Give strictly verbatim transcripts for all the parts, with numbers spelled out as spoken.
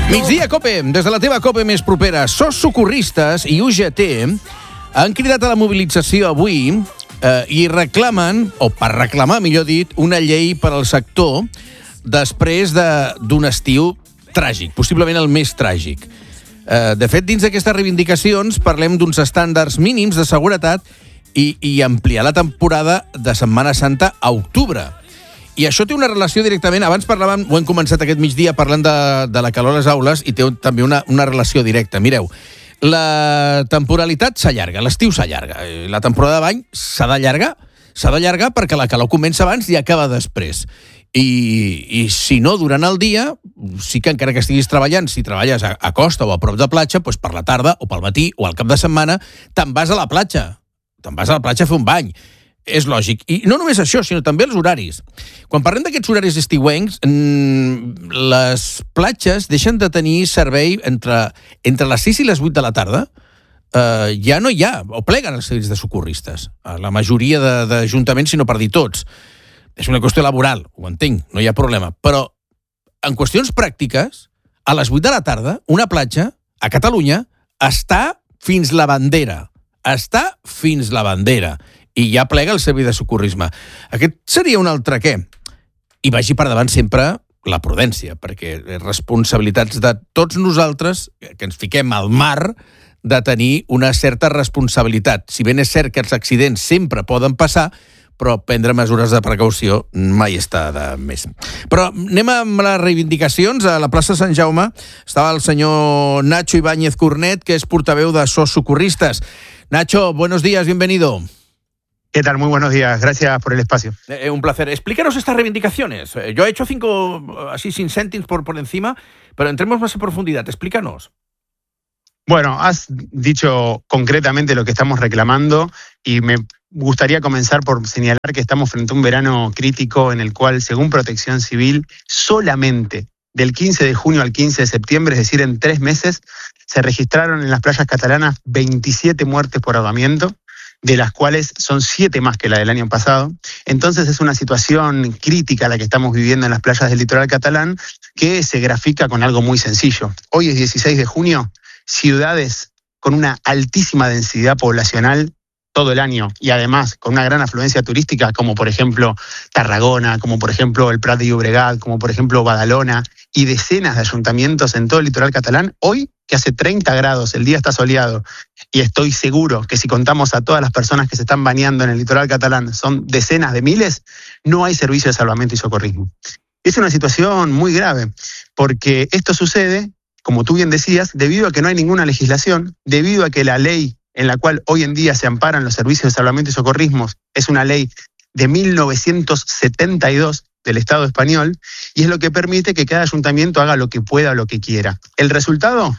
Migdia Cope, des de la teva Cope més propera. SOS Socorristes i U G T han cridat a la mobilització avui eh, i reclamen, o per reclamar, millor dit, una llei per al sector després d'un de, estiu tràgic, possiblement el més tràgic. Eh, de fet, dins d'aquestes reivindicacions parlem d'uns estàndards mínims de seguretat i, i ampliar la temporada de Setmana Santa a octubre. I això té una relació directament, abans parlàvem, ho hem començat aquest migdia parlant de, de la calor a les aules, i té també una, una relació directa. Mireu, la temporalitat s'allarga, l'estiu s'allarga, la temporada de bany s'ha d'allargar, s'ha d'allargar perquè la calor comença abans i acaba després. I, i si no, durant el dia, sí que encara que estiguis treballant, si treballes a, a costa o a prop de platja, doncs per la tarda o pel matí o al cap de setmana, te'n vas a la platja, te'n vas a la platja a fer un bany. És lògic. I no només això, sinó també els horaris. Quan parlem d'aquests horaris estiuencs, les platges deixen de tenir servei entre, entre les sis i les vuit de la tarda. Eh, ja no hi ha, o pleguen els serveis de socorristes. La majoria d'ajuntaments, si no per dir tots. És una qüestió laboral, ho entenc, no hi ha problema. Però en qüestions pràctiques, a les vuit de la tarda, una platja a Catalunya està fins la bandera. Està fins la bandera. I ja plega el servei de socorrisme. Aquest seria un altre què? I vagi per davant sempre la prudència, perquè és responsabilitats de tots nosaltres, que ens fiquem al mar, de tenir una certa responsabilitat. Si ben és cert que els accidents sempre poden passar, però prendre mesures de precaució mai està de més. Però anem amb les reivindicacions. A la plaça Sant Jaume estava el senyor Nacho Ibáñez Cornet, que és portaveu de SOS Socorristes. Nacho, buenos días, bienvenido. ¿Qué tal? Muy buenos días. Gracias por el espacio. Eh, un placer. Explícanos estas reivindicaciones. Eh, yo he hecho cinco, así sin céntimos por, por encima, pero entremos más en profundidad. Explícanos. Bueno, has dicho concretamente lo que estamos reclamando y me gustaría comenzar por señalar que estamos frente a un verano crítico en el cual, según Protección Civil, solamente del quince de junio al quince de septiembre, es decir, en tres meses, se registraron en las playas catalanas veintisiete muertes por ahogamiento, de las cuales son siete más que la del año pasado. Entonces es una situación crítica la que estamos viviendo en las playas del litoral catalán, que se grafica con algo muy sencillo. Hoy es dieciséis de junio, ciudades con una altísima densidad poblacional todo el año y además con una gran afluencia turística, como por ejemplo Tarragona, como por ejemplo el Prat de Llobregat, como por ejemplo Badalona, y decenas de ayuntamientos en todo el litoral catalán, hoy que hace treinta grados, el día está soleado, y estoy seguro que si contamos a todas las personas que se están bañando en el litoral catalán, son decenas de miles, no hay servicio de salvamento y socorrismo. Es una situación muy grave, porque esto sucede, como tú bien decías, debido a que no hay ninguna legislación, debido a que la ley en la cual hoy en día se amparan los servicios de salvamento y socorrismo es una ley de mil novecientos setenta y dos del Estado español, y es lo que permite que cada ayuntamiento haga lo que pueda o lo que quiera. El resultado,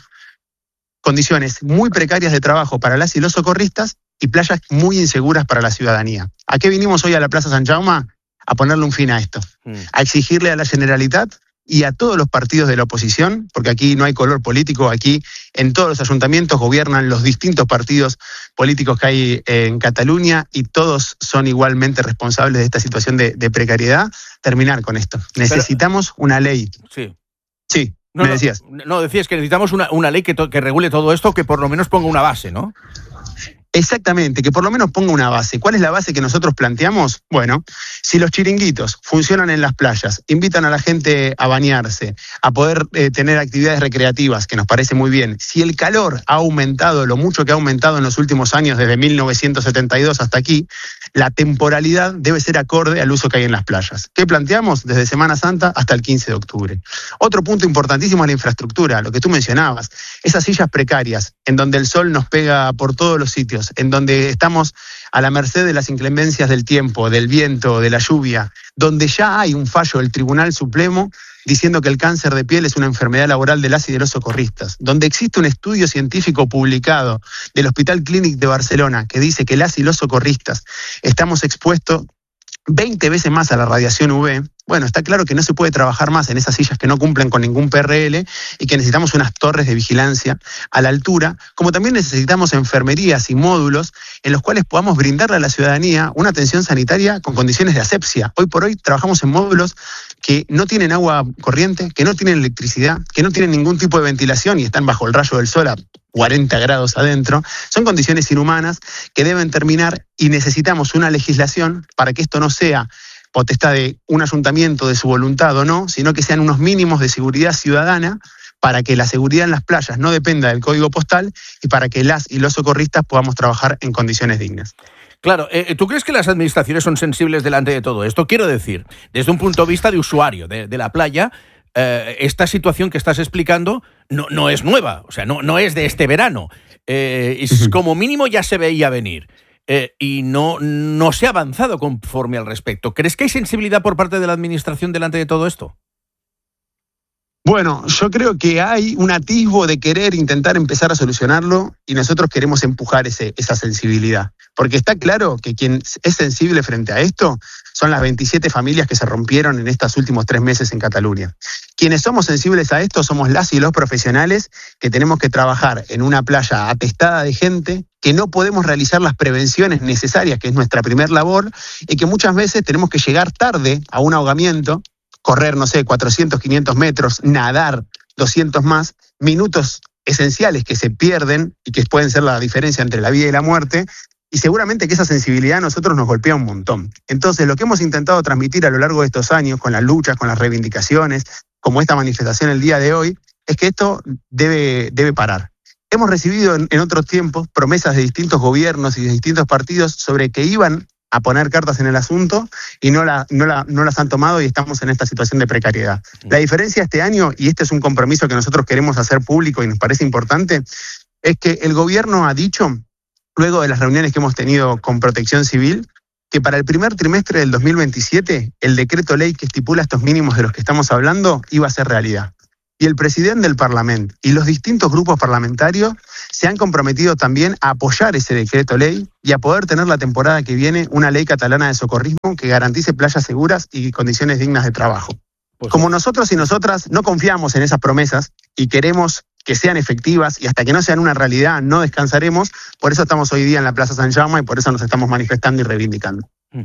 condiciones muy precarias de trabajo para las y los socorristas y playas muy inseguras para la ciudadanía. ¿A qué vinimos hoy a la Plaza Sant Jaume? A ponerle un fin a esto, mm. a exigirle a la Generalitat y a todos los partidos de la oposición, porque aquí no hay color político, aquí en todos los ayuntamientos gobiernan los distintos partidos políticos que hay en Cataluña y todos son igualmente responsables de esta situación de, de precariedad. Terminar con esto. Necesitamos Pero, una ley. Sí. Sí, no, me no, decías. No, decías que necesitamos una, una ley que, to, que regule todo esto, que por lo menos ponga una base, ¿no? Exactamente, que por lo menos ponga una base. ¿Cuál es la base que nosotros planteamos? Bueno, si los chiringuitos funcionan en las playas, invitan a la gente a bañarse, a poder eh, tener actividades recreativas, que nos parece muy bien, si el calor ha aumentado lo mucho que ha aumentado en los últimos años, desde mil novecientos setenta y dos hasta aquí, la temporalidad debe ser acorde al uso que hay en las playas. ¿Qué planteamos? Desde Semana Santa hasta el quince de octubre. Otro punto importantísimo es la infraestructura, lo que tú mencionabas, esas sillas precarias, en donde el sol nos pega por todos los sitios, en donde estamos a la merced de las inclemencias del tiempo, del viento, de la lluvia, donde ya hay un fallo del Tribunal Supremo diciendo que el cáncer de piel es una enfermedad laboral de las y de los socorristas, donde existe un estudio científico publicado del Hospital Clínic de Barcelona que dice que las y los socorristas estamos expuestos veinte veces más a la radiación U V. Bueno, está claro que no se puede trabajar más en esas sillas que no cumplen con ningún P R L y que necesitamos unas torres de vigilancia a la altura, como también necesitamos enfermerías y módulos en los cuales podamos brindarle a la ciudadanía una atención sanitaria con condiciones de asepsia. Hoy por hoy trabajamos en módulos que no tienen agua corriente, que no tienen electricidad, que no tienen ningún tipo de ventilación y están bajo el rayo del sol a cuarenta grados adentro. Son condiciones inhumanas que deben terminar y necesitamos una legislación para que esto no sea potestad de un ayuntamiento de su voluntad o no, sino que sean unos mínimos de seguridad ciudadana para que la seguridad en las playas no dependa del código postal y para que las y los socorristas podamos trabajar en condiciones dignas. Claro, eh, ¿tú crees que las administraciones son sensibles delante de todo esto? Quiero decir, desde un punto de vista de usuario de, de la playa, eh, esta situación que estás explicando no, no es nueva, o sea, no, no es de este verano. Eh, es, como mínimo ya se veía venir eh, y no, no se ha avanzado conforme al respecto. ¿Crees que hay sensibilidad por parte de la administración delante de todo esto? Bueno, yo creo que hay un atisbo de querer intentar empezar a solucionarlo y nosotros queremos empujar ese, esa sensibilidad. Porque está claro que quien es sensible frente a esto son las veintisiete familias que se rompieron en estos últimos tres meses en Cataluña. Quienes somos sensibles a esto somos las y los profesionales que tenemos que trabajar en una playa atestada de gente, que no podemos realizar las prevenciones necesarias, que es nuestra primer labor, y que muchas veces tenemos que llegar tarde a un ahogamiento, correr, no sé, cuatrocientos, quinientos metros, nadar doscientos más, minutos esenciales que se pierden y que pueden ser la diferencia entre la vida y la muerte, y seguramente que esa sensibilidad a nosotros nos golpea un montón. Entonces, lo que hemos intentado transmitir a lo largo de estos años, con las luchas, con las reivindicaciones, como esta manifestación el día de hoy, es que esto debe, debe parar. Hemos recibido en, en otros tiempos promesas de distintos gobiernos y de distintos partidos sobre que iban a poner cartas en el asunto y no, la, no, la, no las han tomado y estamos en esta situación de precariedad. La diferencia este año, y este es un compromiso que nosotros queremos hacer público y nos parece importante, es que el gobierno ha dicho, luego de las reuniones que hemos tenido con Protección Civil, que para el primer trimestre del dos mil veintisiete el decreto ley que estipula estos mínimos de los que estamos hablando iba a ser realidad. Y el presidente del Parlamento y los distintos grupos parlamentarios se han comprometido también a apoyar ese decreto ley y a poder tener la temporada que viene una ley catalana de socorrismo que garantice playas seguras y condiciones dignas de trabajo. Pues como nosotros y nosotras no confiamos en esas promesas y queremos que sean efectivas y hasta que no sean una realidad no descansaremos, por eso estamos hoy día en la Plaza San Jaume y por eso nos estamos manifestando y reivindicando.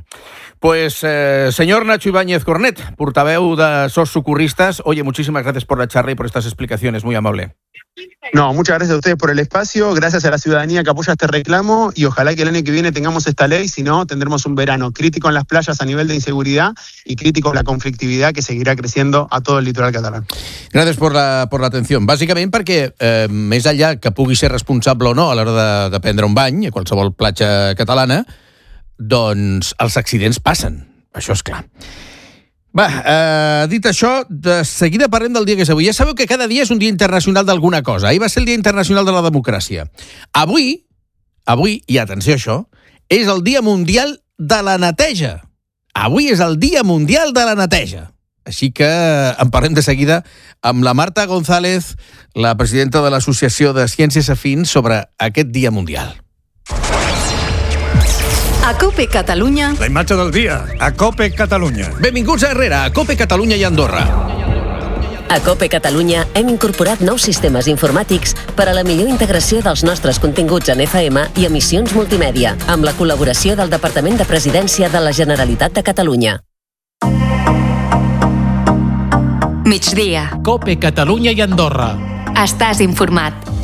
Pues, eh, señor Nacho Ibáñez Cornet, portaveu de SOS Socorristas, oye, muchísimas gracias por la charla y por estas explicaciones, muy amable. No, muchas gracias a ustedes por el espacio, gracias a la ciudadanía que apoya este reclamo y ojalá que el año que viene tengamos esta ley, si no tendremos un verano crítico en las playas a nivel de inseguridad y crítico en la conflictividad que seguirà creciendo a todo el litoral catalán. Gràcies per la, per l'atenció. Bàsicament perquè, eh, més enllà que pugui ser responsable o no a l'hora de, de prendre un bany a qualsevol platja catalana, doncs els accidents passen, això és clar. Va, eh, dit això, de seguida parlem del dia que és avui. Ja sabeu que cada dia és un dia internacional d'alguna cosa. Ahir va ser el Dia Internacional de la Democràcia. Avui, avui, i atenció a això, és el Dia Mundial de la Neteja. Avui és el Dia Mundial de la Neteja. Així que en parlem de seguida amb la Marta González, la presidenta de l'Associació de Ciències Afins, sobre aquest Dia Mundial. A COPE Catalunya. La imatge del dia, a COPE Catalunya. Benvinguts a Herrera, a COPE Catalunya i Andorra. A COPE Catalunya hem incorporat nous sistemes informàtics per a la millor integració dels nostres continguts en F M i emissions multimèdia, amb la col·laboració del Departament de Presidència de la Generalitat de Catalunya. Migdia. COPE Catalunya i Andorra. Estàs informat.